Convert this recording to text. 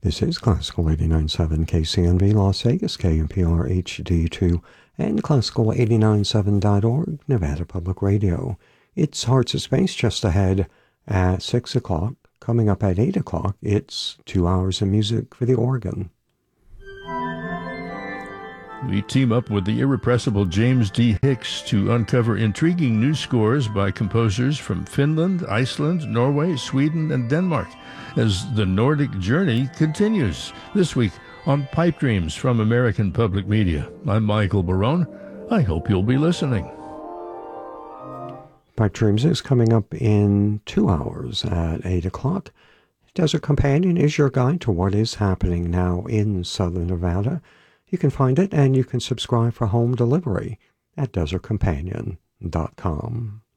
This is Classical 89.7 KCNV Las Vegas, KNPR HD2, and Classical897.org, Nevada Public Radio. It's Hearts of Space just ahead at 6 o'clock. Coming up at 8 o'clock, it's 2 hours of music for the organ. We team up with the irrepressible James D. Hicks to uncover intriguing new scores by composers from Finland, Iceland, Norway, Sweden, and Denmark as the Nordic journey continues. This week on Pipe Dreams from American Public Media. I'm Michael Barone. I hope you'll be listening. Pipe Dreams is coming up in 2 hours at 8 o'clock. Desert Companion is your guide to what is happening now in Southern Nevada. You can find it and you can subscribe for home delivery at desertcompanion.com.